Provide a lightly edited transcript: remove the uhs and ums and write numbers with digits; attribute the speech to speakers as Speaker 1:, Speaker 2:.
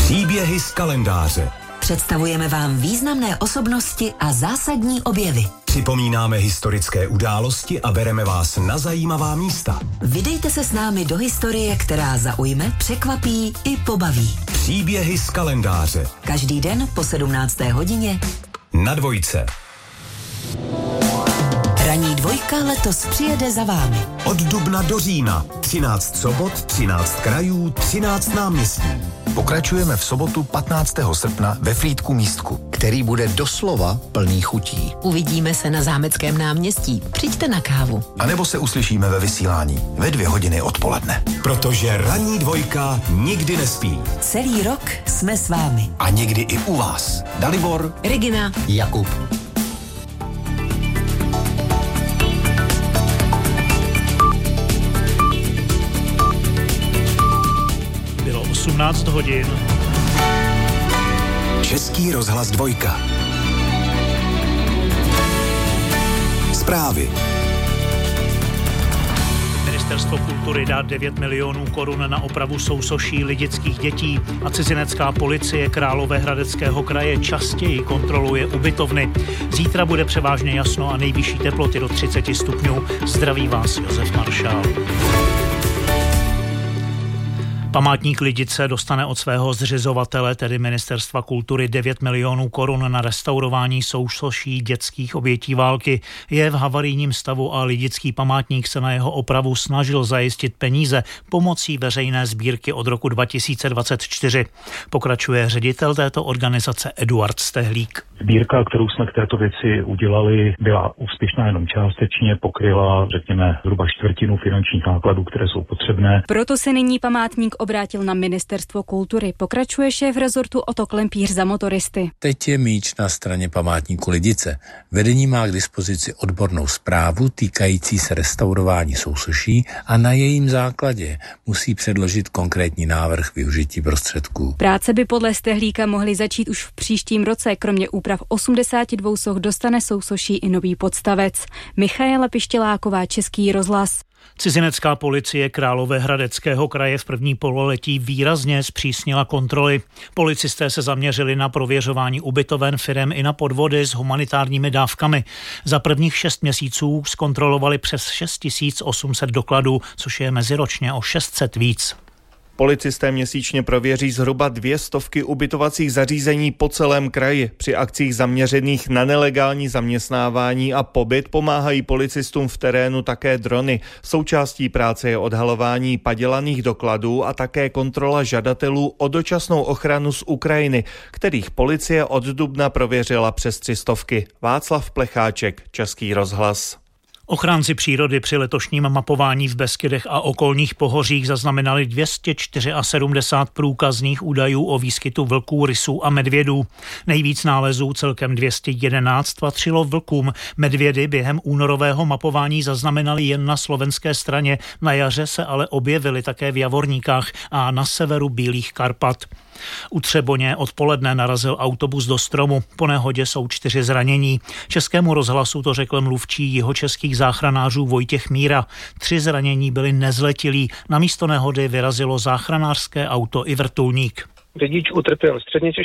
Speaker 1: Příběhy z kalendáře.
Speaker 2: Představujeme vám významné osobnosti a zásadní objevy.
Speaker 1: Připomínáme historické události a bereme vás na zajímavá místa.
Speaker 2: Vydejte se s námi do historie, která zaujme, překvapí i pobaví.
Speaker 1: Příběhy z kalendáře.
Speaker 2: Každý den po 17. hodině
Speaker 1: Na Dvojce.
Speaker 2: Ranní dvojka letos přijede za vámi.
Speaker 1: Od dubna do října. 13 sobot, 13 krajů, 13 náměstí.
Speaker 3: Pokračujeme v sobotu 15. srpna ve Frýdku Místku, který bude doslova plný chutí.
Speaker 2: Uvidíme se na Zámeckém náměstí. Přijďte na kávu.
Speaker 3: A nebo se uslyšíme ve vysílání ve 2 hodiny odpoledne.
Speaker 1: Protože ranní dvojka nikdy nespí.
Speaker 2: Celý rok jsme s vámi.
Speaker 3: A někdy i u vás. Dalibor,
Speaker 2: Regina,
Speaker 3: Jakub.
Speaker 4: Bylo 18 hodin.
Speaker 1: Český rozhlas 2. Zprávy.
Speaker 4: Ministerstvo kultury dá 9 milionů korun na opravu sousoší lidických dětí a cizinecká policie Královéhradeckého kraje častěji kontroluje ubytovny. Zítra bude převážně jasno a nejvyšší teploty do 30 stupňů. Zdraví vás Josef Maršál. Památník Lidice dostane od svého zřizovatele, tedy Ministerstva kultury, 9 milionů korun na restaurování sousoší dětských obětí války. Je v havarijním stavu a lidický památník se na jeho opravu snažil zajistit peníze pomocí veřejné sbírky od roku 2024. Pokračuje ředitel této organizace Eduard Stehlík.
Speaker 5: Sbírka, kterou jsme k této věci udělali, byla úspěšná jenom částečně, pokryla, řekněme, zhruba 1/4 finančních nákladů, které jsou potřebné.
Speaker 6: Proto se nyní památník obrátil na Ministerstvo kultury. Pokračuje šéf rezortu Otto Klempíř za motoristy.
Speaker 7: Teď je míč na straně památníku Lidice. Vedení má k dispozici odbornou zprávu týkající se restaurování sousoší a na jejím základě musí předložit konkrétní návrh využití prostředků.
Speaker 6: Práce by podle Stehlíka mohly začít už v příštím roce. Kromě úprav 82 soch dostane sousoší i nový podstavec. Michaela Pištěláková, Český rozhlas.
Speaker 4: Cizinecká policie Královéhradeckého kraje v první pololetí výrazně zpřísnila kontroly. Policisté se zaměřili na prověřování ubytoven, firem i na podvody s humanitárními dávkami. Za prvních 6 měsíců zkontrolovali přes 6800 dokladů, což je meziročně o 600 víc.
Speaker 8: Policisté měsíčně prověří zhruba 200 ubytovacích zařízení po celém kraji. Při akcích zaměřených na nelegální zaměstnávání a pobyt pomáhají policistům v terénu také drony. Součástí práce je odhalování padělaných dokladů a také kontrola žadatelů o dočasnou ochranu z Ukrajiny, kterých policie od dubna prověřila přes 300. Václav Plecháček, Český rozhlas.
Speaker 4: Ochránci přírody při letošním mapování v Beskydech a okolních pohořích zaznamenali 274 průkazných údajů o výskytu vlků, rysů a medvědů. Nejvíc nálezů, celkem 211, patřilo vlkům. Medvědy během únorového mapování zaznamenali jen na slovenské straně, na jaře se ale objevily také v Javorníkách a na severu Bílých Karpat. U Třeboně odpoledne narazil autobus do stromu. Po nehodě jsou 4 zranění. Českému rozhlasu to řekl mluvčí jihočeských záchranářů Vojtěch Míra. 3 zranění byli nezletilí. Na místo nehody vyrazilo záchranářské auto i vrtulník.
Speaker 9: Řidič utrpěl středně